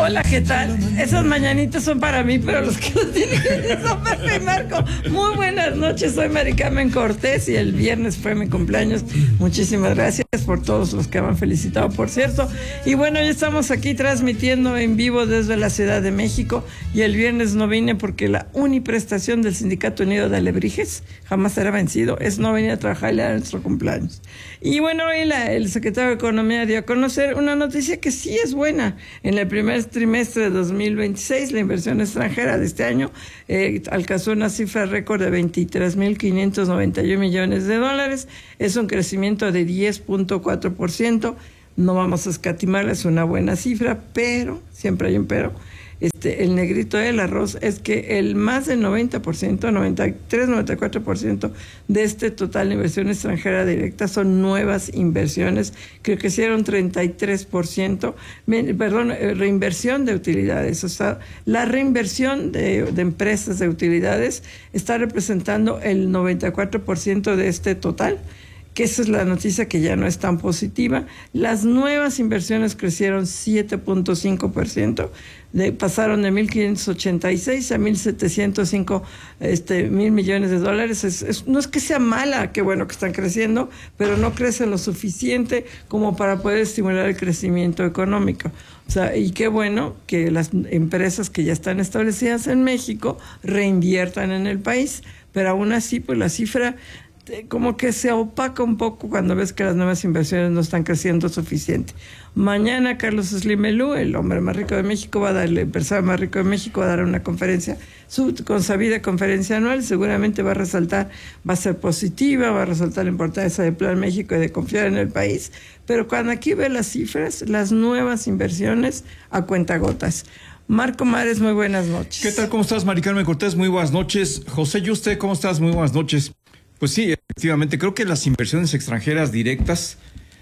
Hola, ¿qué tal? Esas mañanitas son para mí, pero los que los tienen son Pepe y Marco. Muy buenas noches, soy Mari Carmen Cortés y el viernes fue mi cumpleaños. Muchísimas gracias por todos los que me han felicitado, por cierto. Y bueno, ya estamos aquí transmitiendo en vivo desde la Ciudad de México y el viernes no vine porque la uniprestación del Sindicato Unido de Alebrijes jamás será vencido, es no venir a trabajar a nuestro cumpleaños. Y bueno, hoy el secretario de Economía dio a conocer una noticia que sí es buena. En el primer trimestre de 2026, la inversión extranjera de este año alcanzó una cifra récord de 23.591 millones de dólares. Es un crecimiento de 10.4%. No vamos a escatimar, es una buena cifra, pero, siempre hay un pero, el negrito del arroz es que el más del 90%, 93-94% de este total de inversión extranjera directa son nuevas inversiones, que crecieron 33%, reinversión de utilidades, o sea, la reinversión de empresas de utilidades está representando el 94% de este total, que esa es la noticia que ya no es tan positiva. Las nuevas inversiones crecieron 7.5%, pasaron de 1.586 a 1.705 mil millones de dólares. No es que sea mala, qué bueno que están creciendo, pero no crecen lo suficiente como para poder estimular el crecimiento económico. O sea, y qué bueno que las empresas que ya están establecidas en México reinviertan en el país, pero aún así, pues la cifra como que se opaca un poco cuando ves que las nuevas inversiones no están creciendo suficiente. Mañana Carlos Slim, el hombre más rico de México, el empresario más rico de México, va a dar una conferencia, su consabida conferencia anual. Seguramente va a resaltar, va a ser positiva, va a resaltar la importancia del Plan México y de confiar en el país, pero cuando aquí ve las cifras, las nuevas inversiones a cuentagotas. Marco Mares, muy buenas noches. ¿Qué tal? ¿Cómo estás, Mari Carmen Cortés? Muy buenas noches. José Yuste, ¿cómo estás? Muy buenas noches. Pues sí, efectivamente, creo que las inversiones extranjeras directas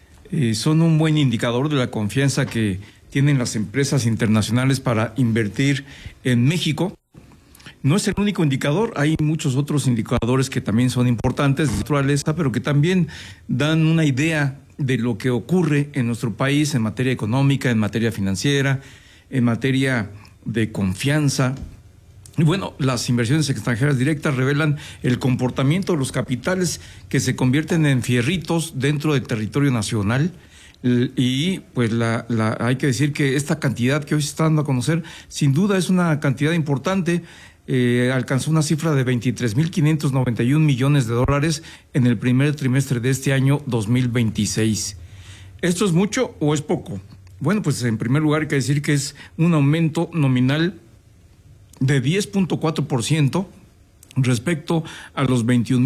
son un buen indicador de la confianza que tienen las empresas internacionales para invertir en México. No es el único indicador, hay muchos otros indicadores que también son importantes de naturaleza, pero que también dan una idea de lo que ocurre en nuestro país en materia económica, en materia financiera, en materia de confianza. Y bueno, las inversiones extranjeras directas revelan el comportamiento de los capitales que se convierten en fierritos dentro del territorio nacional. Y pues hay que decir que esta cantidad que hoy se está dando a conocer, sin duda es una cantidad importante. Alcanzó una cifra de 23.591 millones de dólares en el primer trimestre de este año 2026. ¿Esto es mucho o es poco? Bueno, pues en primer lugar hay que decir que es un aumento nominal de 10.4% respecto a los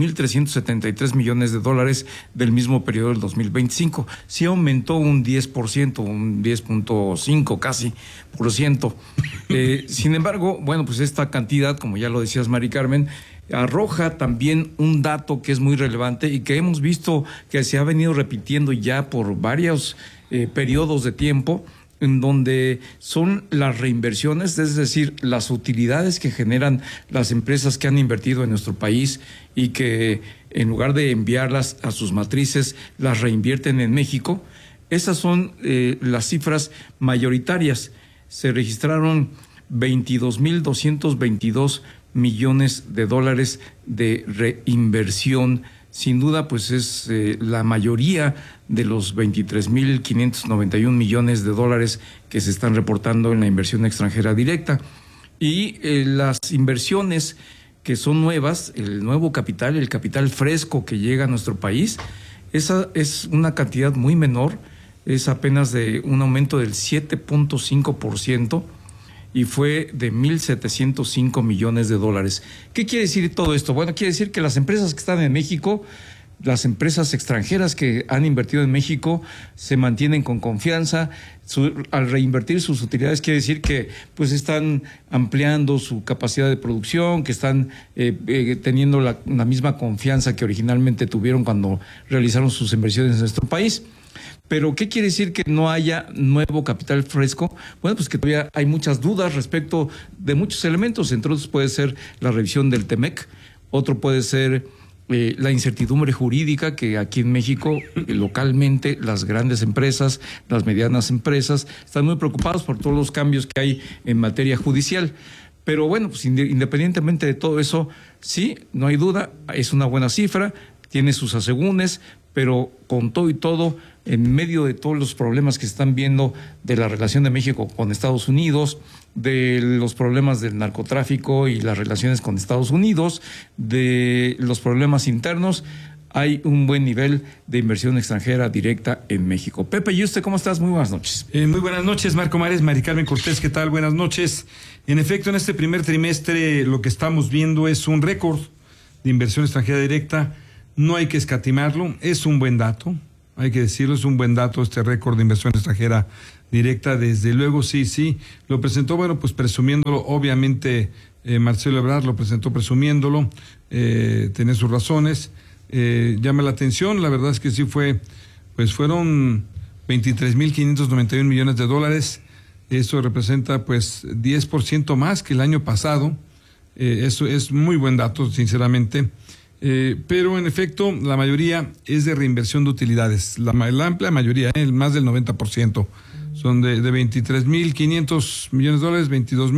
21.373 millones de dólares del mismo periodo del 2025. Sí aumentó un 10%, un 10.5 casi por ciento. Sin embargo, bueno, pues esta cantidad, como ya lo decías, Mari Carmen, arroja también un dato que es muy relevante y que hemos visto que se ha venido repitiendo ya por varios periodos de tiempo, en donde son las reinversiones, es decir, las utilidades que generan las empresas que han invertido en nuestro país y que en lugar de enviarlas a sus matrices, las reinvierten en México. Esas son las cifras mayoritarias. Se registraron 22.222 millones de dólares de reinversión. Sin duda, pues es la mayoría de los 23.591 millones de dólares que se están reportando en la inversión extranjera directa. Y las inversiones que son nuevas, el nuevo capital, el capital fresco que llega a nuestro país, esa es una cantidad muy menor, es apenas de un aumento del 7.5%. Y fue de 1.705 millones de dólares. ¿Qué quiere decir todo esto? Bueno, quiere decir que las empresas que están en México, las empresas extranjeras que han invertido en México, se mantienen con confianza. Al reinvertir sus utilidades, quiere decir que pues están ampliando su capacidad de producción, que están teniendo la misma confianza que originalmente tuvieron cuando realizaron sus inversiones en nuestro país. Pero, ¿qué quiere decir que no haya nuevo capital fresco? Bueno, pues que todavía hay muchas dudas respecto de muchos elementos. Entre otros puede ser la revisión del TEMEC, otro puede ser la incertidumbre jurídica que aquí en México, localmente, las grandes empresas, las medianas empresas, están muy preocupados por todos los cambios que hay en materia judicial. Pero bueno, pues independientemente de todo eso, sí, no hay duda, es una buena cifra, tiene sus asegúnes, pero con todo y todo, en medio de todos los problemas que se están viendo de la relación de México con Estados Unidos, de los problemas del narcotráfico y las relaciones con Estados Unidos, de los problemas internos, hay un buen nivel de inversión extranjera directa en México. Pepe, ¿y usted cómo estás? Muy buenas noches. Muy buenas noches, Marco Mares, Mari Carmen Cortés, ¿qué tal? Buenas noches. En efecto, en este primer trimestre lo que estamos viendo es un récord de inversión extranjera directa. No hay que escatimarlo, es un buen dato, hay que decirlo, es un buen dato este récord de inversión extranjera directa, desde luego, sí, lo presentó, bueno, pues presumiéndolo, obviamente Marcelo Ebrard lo presentó presumiéndolo, tiene sus razones, llama la atención, la verdad es que sí fueron 23.591 millones de dólares, eso representa pues 10% más que el año pasado, eso es muy buen dato, sinceramente. Pero en efecto, la mayoría es de reinversión de utilidades. La amplia mayoría, más del 90%. Son de 23.500 millones de dólares,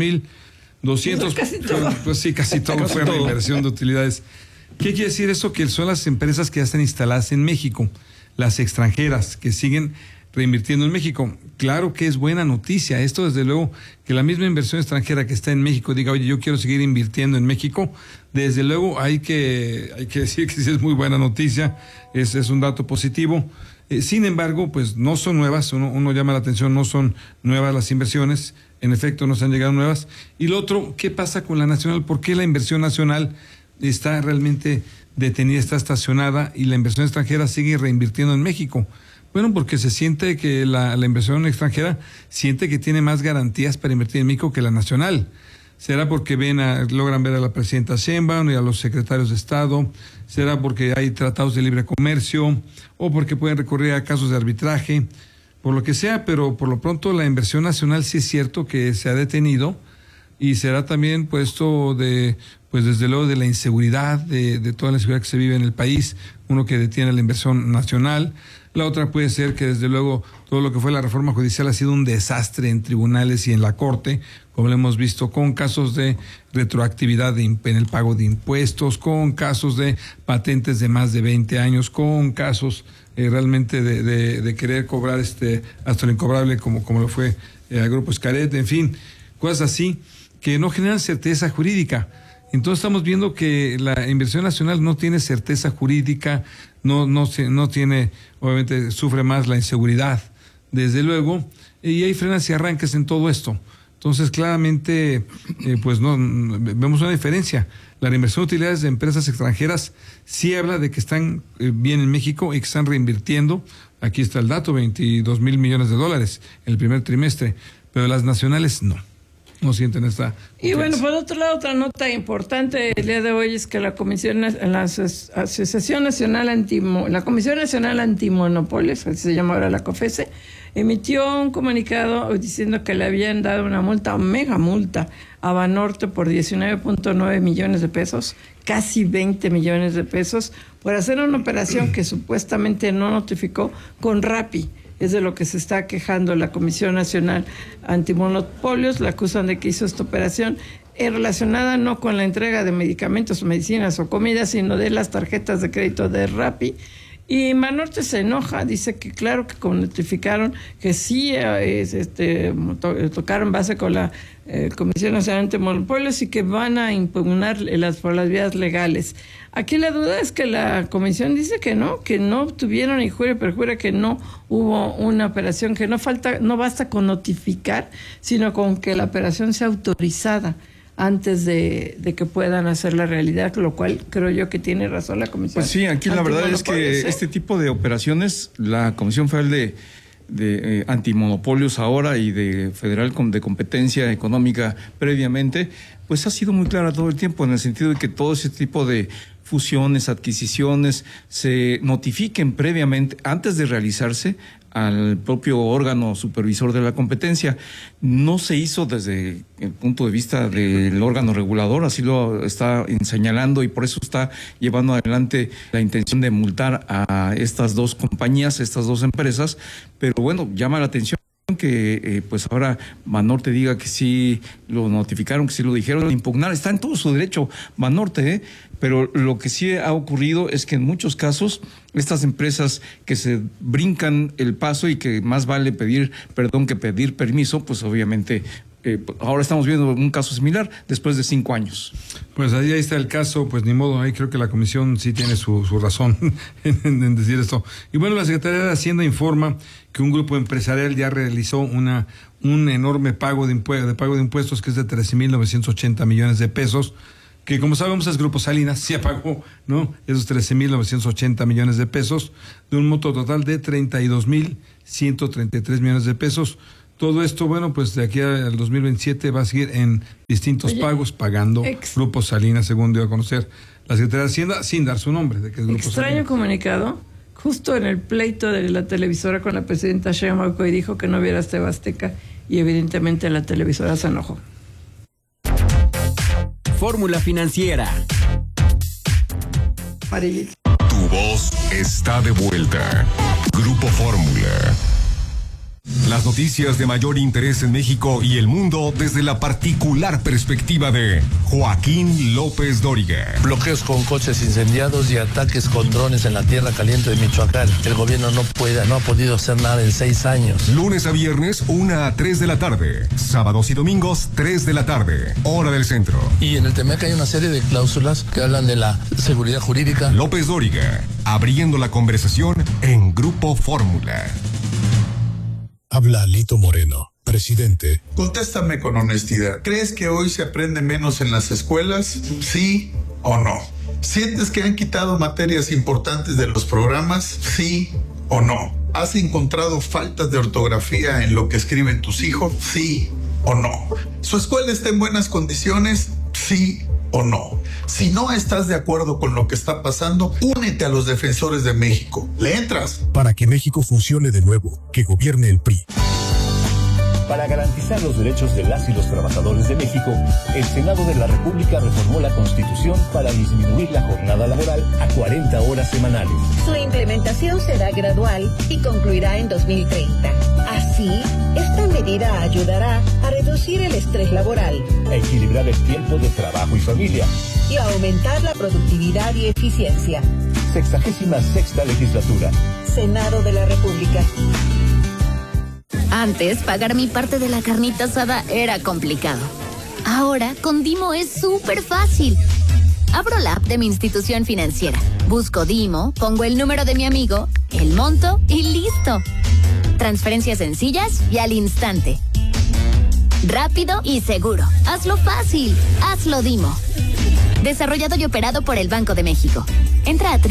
22.200. Casi todo. Pues sí, casi todo fue reinversión de utilidades. ¿Qué quiere decir eso? Que son las empresas que ya están instaladas en México, las extranjeras que siguen reinvirtiendo en México. Claro que es buena noticia. Esto, desde luego, que la misma inversión extranjera que está en México diga, oye, yo quiero seguir invirtiendo en México. Desde luego, hay que decir que sí es muy buena noticia. Es un dato positivo. Sin embargo, pues no son nuevas. Uno llama la atención, no son nuevas las inversiones. En efecto, no se han llegado nuevas. Y lo otro, ¿qué pasa con la nacional? ¿Por qué la inversión nacional está realmente detenida, está estacionada y la inversión extranjera sigue reinvirtiendo en México? Bueno, porque se siente que la inversión extranjera siente que tiene más garantías para invertir en México que la nacional. ¿Será porque logran ver a la presidenta Sheinbaum y a los secretarios de Estado? ¿Será porque hay tratados de libre comercio? ¿O porque pueden recurrir a casos de arbitraje? Por lo que sea, pero por lo pronto la inversión nacional sí es cierto que se ha detenido y será también puesto desde luego de la inseguridad, de toda la inseguridad que se vive en el país, uno que detiene la inversión nacional. La otra puede ser que desde luego todo lo que fue la reforma judicial ha sido un desastre en tribunales y en la Corte, como lo hemos visto con casos de retroactividad en el pago de impuestos, con casos de patentes de más de 20 años, con casos realmente de querer cobrar hasta lo incobrable como lo fue el Grupo Xcaret, en fin, cosas así que no generan certeza jurídica. Entonces estamos viendo que la inversión nacional no tiene certeza jurídica, no tiene, obviamente sufre más la inseguridad, desde luego, y hay frenas y arranques en todo esto. Entonces claramente, pues no vemos una diferencia. La reinversión de utilidades de empresas extranjeras sí habla de que están bien en México y que están reinvirtiendo. Aquí está el dato, 22.000 millones de dólares en el primer trimestre, pero las nacionales no sienten esta confianza. Y bueno, por otro lado, otra nota importante el día de hoy es que la Comisión Nacional Antimonopolios, así se llama ahora la COFECE, emitió un comunicado diciendo que le habían dado una multa, mega multa, a Banorte por 19.9 millones de pesos, casi 20 millones de pesos, por hacer una operación que supuestamente no notificó con Rappi. Es de lo que se está quejando la Comisión Nacional Antimonopolios. La acusan de que hizo esta operación relacionada no con la entrega de medicamentos, medicinas o comida, sino de las tarjetas de crédito de Rappi. Y Banorte se enoja, dice que claro que notificaron que sí tocaron base con la Comisión Nacional Antimonopolios y que van a impugnar por las vías legales. Aquí la duda es que la comisión dice que no tuvieron y jura y perjura que no hubo una operación, que no basta con notificar, sino con que la operación sea autorizada antes de que puedan hacer la realidad, lo cual creo yo que tiene razón la Comisión. Pues sí, aquí la verdad es que este tipo de operaciones, la Comisión Federal de Antimonopolios ahora y de Federal de Competencia Económica previamente, pues ha sido muy clara todo el tiempo, en el sentido de que todo ese tipo de fusiones, adquisiciones, se notifiquen previamente, antes de realizarse, al propio órgano supervisor de la competencia. No se hizo desde el punto de vista del órgano regulador, así lo está señalando, y por eso está llevando adelante la intención de multar a estas dos compañías, estas dos empresas. Pero bueno, llama la atención que pues ahora Banorte diga que sí lo notificaron, que sí lo dijeron, impugnar, está en todo su derecho Banorte, pero lo que sí ha ocurrido es que en muchos casos estas empresas que se brincan el paso y que más vale pedir perdón que pedir permiso, pues obviamente ahora estamos viendo un caso similar después de 5 años. Pues ahí está el caso, pues ni modo, ahí creo que la comisión sí tiene su razón en decir esto. Y bueno, la Secretaría de Hacienda informa que un grupo empresarial ya realizó un enorme pago de impuestos que es de 13.980 millones de pesos, que como sabemos es Grupo Salinas, ya pagó, ¿no?, esos 13.980 millones de pesos, de un monto total de 32.133 millones de pesos. Todo esto, bueno, pues de aquí al 2027 va a seguir en distintos pagos, pagando Grupo Salinas, según dio a conocer la Secretaría de Hacienda, sin dar su nombre. De que es Grupo Extraño Salinas. Comunicado, justo en el pleito de la televisora con la presidenta Sheinbaum, y dijo que no viera TV Azteca, y evidentemente la televisora se enojó. Fórmula Financiera. Amarillito. Tu voz está de vuelta. Grupo Fórmula. Las noticias de mayor interés en México y el mundo desde la particular perspectiva de Joaquín López Dóriga. Bloqueos con coches incendiados y ataques con drones en la tierra caliente de Michoacán. El gobierno no ha podido hacer nada en 6 años. Lunes a viernes, 1 a 3 de la tarde. Sábados y domingos, 3 de la tarde. Hora del centro. Y en el TEMEC hay una serie de cláusulas que hablan de la seguridad jurídica. López Dóriga, abriendo la conversación en Grupo Fórmula. Habla Lito Moreno, presidente. Contéstame con honestidad. ¿Crees que hoy se aprende menos en las escuelas? ¿Sí o no? ¿Sientes que han quitado materias importantes de los programas? ¿Sí o no? ¿Has encontrado faltas de ortografía en lo que escriben tus hijos? ¿Sí o no? ¿Su escuela está en buenas condiciones? ¿Sí o no? Si no estás de acuerdo con lo que está pasando, únete a los defensores de México. ¿Le entras? Para que México funcione de nuevo, que gobierne el PRI. Para garantizar los derechos de las y los trabajadores de México, el Senado de la República reformó la Constitución para disminuir la jornada laboral a 40 horas semanales. Su implementación será gradual y concluirá en 2030. Así, esta medida ayudará a reducir el estrés laboral, a equilibrar el tiempo de trabajo y familia y a aumentar la productividad y eficiencia. 66ª legislatura. Senado de la República. Antes, pagar mi parte de la carnita asada era complicado. Ahora, con Dimo es súper fácil. Abro la app de mi institución financiera, busco Dimo, pongo el número de mi amigo, el monto y listo. Transferencias sencillas y al instante. Rápido y seguro. Hazlo fácil. Hazlo Dimo. Desarrollado y operado por el Banco de México. Entra a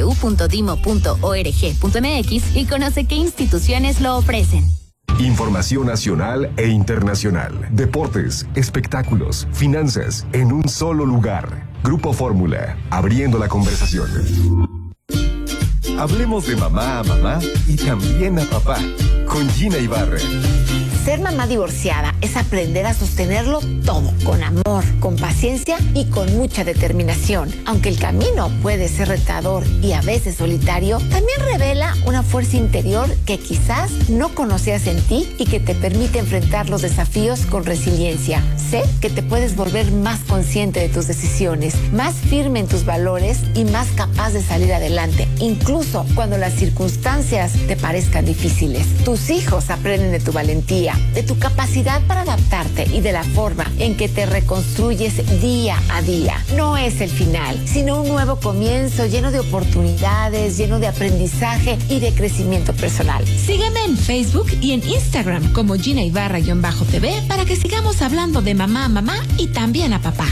www.dimo.org.mx y conoce qué instituciones lo ofrecen. Información nacional e internacional. Deportes, espectáculos, finanzas, en un solo lugar. Grupo Fórmula, abriendo la conversación. Hablemos de mamá a mamá y también a papá, con Gina Ibarra. Ser mamá divorciada es aprender a sostenerlo todo, con amor, con paciencia y con mucha determinación. Aunque el camino puede ser retador y a veces solitario, también revela una fuerza interior que quizás no conocías en ti y que te permite enfrentar los desafíos con resiliencia. Sé que te puedes volver más consciente de tus decisiones, más firme en tus valores y más capaz de salir adelante, incluso cuando las circunstancias te parezcan difíciles. Tus hijos aprenden de tu valentía, de tu capacidad para adaptarte y de la forma en que te reconstruyes día a día. No es el final, sino un nuevo comienzo lleno de oportunidades, lleno de aprendizaje y de crecimiento personal. Sígueme en Facebook y en Instagram como Gina Ibarra-TV para que sigamos hablando de mamá a mamá y también a papá.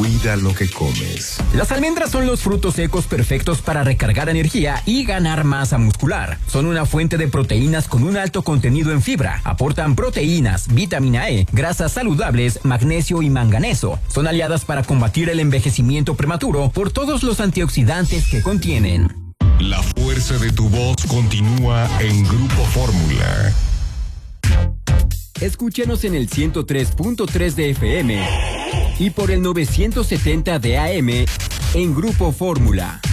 Cuida lo que comes. Las almendras son los frutos secos perfectos para recargar energía y ganar masa muscular. Son una fuente de proteínas con un alto contenido en fibra. Aportan proteínas, vitamina E, grasas saludables, magnesio y manganeso. Son aliadas para combatir el envejecimiento prematuro por todos los antioxidantes que contienen. La fuerza de tu voz continúa en Grupo Fórmula. Escúchenos en el 103.3 de FM y por el 970 de AM en Grupo Fórmula.